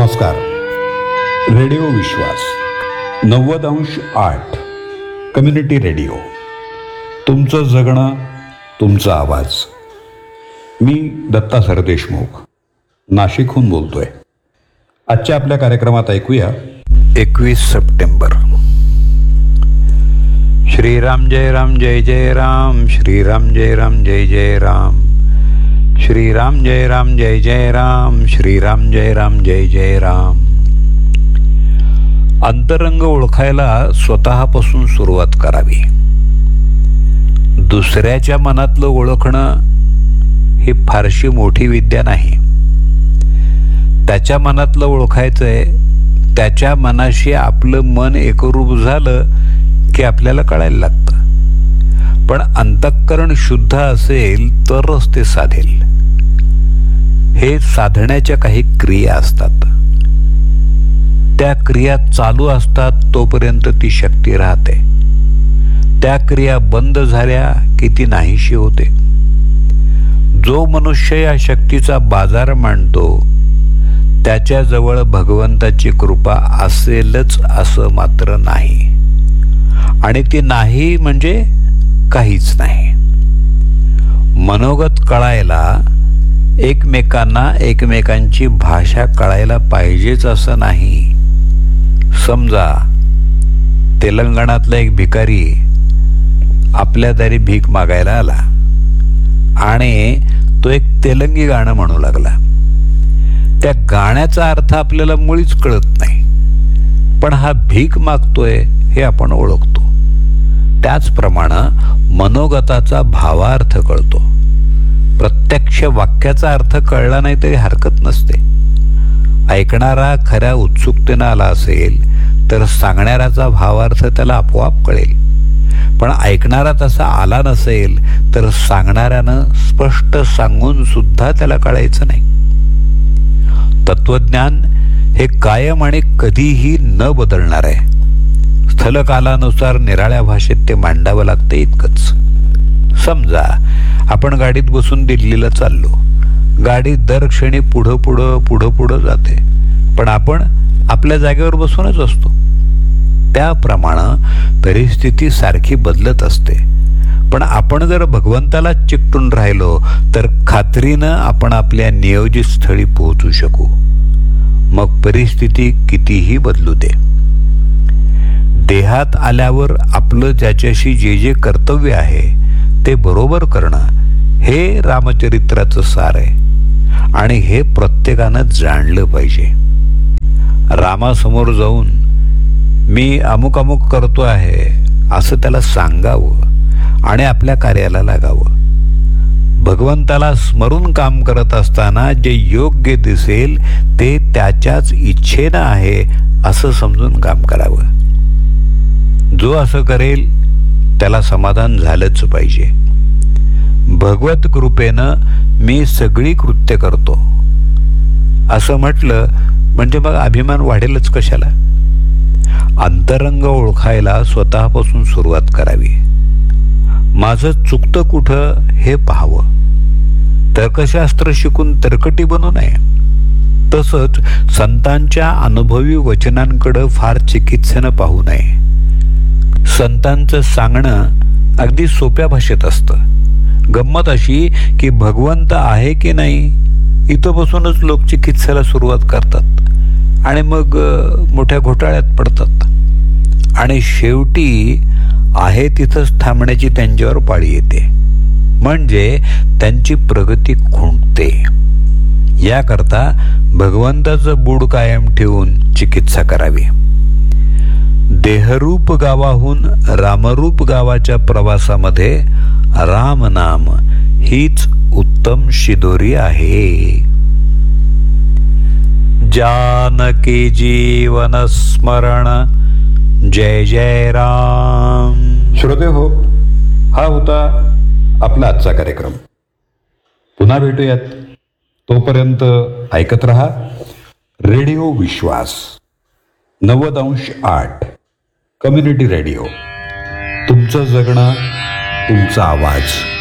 नमस्कार. रेडिओ विश्वास 90.8 community radio. तुमचं जगणं, तुमचा आवाज. मी दत्ता सरदेशमुख नाशिकहून बोलतोय. आजच्या आपल्या कार्यक्रमात ऐकूया 21 सप्टेंबर. श्रीराम जय राम जय जय राम, श्रीराम जय राम जय जय राम, श्रीराम जय राम जय जय राम, श्रीराम जय राम जय जय राम. अंतरंग ओळखायला स्वतःपासून सुरुवात करावी. दुसऱ्याच्या मनातलं ओळखणं ही फारशी मोठी विद्या नाही. त्याच्या मनातलं ओळखायचंय. त्याच्या मनाशी आपलं मन एकरूप झालं की आपल्याला कळायला लागतं. पण अंतःकरण शुद्ध असेल तरच ते साधेल. हे साधण्याच्या काही क्रिया असतात. त्या क्रिया चालू असतात तोपर्यंत ती शक्ती राहते. त्या क्रिया बंद झाल्या की ती नाहीशी होते. जो मनुष्य या शक्तीचा बाजार मांडतो त्याच्याजवळ भगवंताची कृपा असेलच असं मात्र नाही. आणि ती नाही म्हणजे काहीच नाही. मनोगत कळायला एकमेकांना एकमेकांची भाषा कळायला पाहिजेच असं नाही. समजा तेलंगणातला एक भिकारी आपल्या दारी भीक मागायला आला आणि तो एक तेलंगी गाणं म्हणू लागला. त्या गाण्याचा अर्थ आपल्याला मुळीच कळत नाही, पण हा भीक मागतोय हे आपण ओळखतो. त्याचप्रमाणे मनोगताचा भावार्थ कळतो. प्रत्यक्ष वाक्याचा अर्थ कळला नाही तरी हरकत नसते. ऐकणारा खऱ्या उत्सुकतेनं आला असेल तर सांगणाऱ्याचा भावार्थ त्याला आपोआप कळेल. पण ऐकणारा तसा आला नसेल तर सांगणाऱ्यानं स्पष्ट सांगून सुद्धा त्याला कळायचं नाही. तत्वज्ञान हे कायम आणि कधीही न बदलणार आहे. स्थलकालानुसार निराळ्या भाषेत ते मांडावं लागतं इतकंच. समजा आपण गाडीत बसून दिल्लीला चाललो. गाडी दर क्षणी पुढं पुढं जाते, पण आपण आपल्या जागेवर बसूनच असतो. त्याप्रमाणे परिस्थिती सारखी बदलत असते. पण आपण जर भगवंताला चिकटून राहिलो तर खात्रीनं आपण आपल्या नियोजित स्थळी पोहोचू शकू. मग परिस्थिती कितीही बदलू दे. देहात आल्यावर आपलं ज्याच्याशी जे जे कर्तव्य आहे ते बरोबर करणं हे रामचरित्राचं सार आहे. आणि हे प्रत्येकानं जाणलं पाहिजे. रामासमोर जाऊन मी अमुक अमुक करतो आहे असं त्याला सांगावं आणि आपल्या कार्याला लागावं. भगवंताला स्मरून काम करत असताना जे योग्य दिसेल ते त्याच्याच इच्छेनं आहे असं समजून काम करावं. जो असं करेल त्याला समाधान झालंच पाहिजे. भगवत कृपेनं मी सगळी कृत्य करतो असं म्हटलं म्हणजे मग अभिमान वाढेलच कशाला. अंतरंग ओळखायला स्वतःपासून सुरुवात करावी. माझं चुकतं कुठं हे पाहावं. तर्कशास्त्र शिकून तर्कटी बनू नये. तसंच संतांच्या अनुभवी वचनांकडं फार चिकित्सेनं पाहू नये. संतांचं सांगणं अगदी सोप्या भाषेत असतं. गंमत अशी की भगवंत आहे की नाही इथं बसूनच लोक चिकित्सेला सुरुवात करतात आणि मग मोठ्या घोटाळ्यात पडतात. आणि शेवटी आहे तिथंच थांबण्याची त्यांच्यावर पाळी येते. म्हणजे त्यांची प्रगती खुंटते. याकरता भगवंताचं बूड कायम ठेवून चिकित्सा करावी. देहरूप गावाहून रामरूप गावाच्या प्रवासामध्ये रामनाम हीच उत्तम शिदोरी आहे. जानकी जीवन स्मरण जय जय राम. श्रोते हो, हा होता आपला आजचा कार्यक्रम. पुन्हा भेटूयात. तोपर्यंत ऐकत रहा रेडिओ विश्वास 90.8 कम्युनिटी रेडिओ. तुमचं जगणं, तुमचा आवाज.